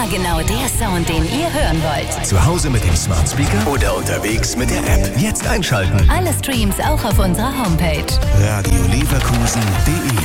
genau der Sound, den ihr hören wollt. Zu Hause mit dem Smart Speaker oder unterwegs mit der App. Jetzt einschalten. Alle Streams auch auf unserer Homepage. radioleverkusen.de